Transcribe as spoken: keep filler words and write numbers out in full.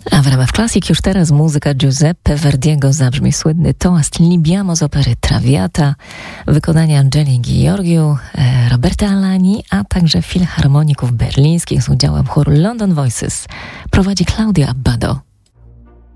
A w ramach Classic już teraz muzyka Giuseppe Verdiego zabrzmi słynny toast Libiamo z opery Traviata, wykonania Angeli Georgiou, Roberta Alani, a także filharmoników berlińskich z udziałem chóru London Voices. Prowadzi Claudio Abbado.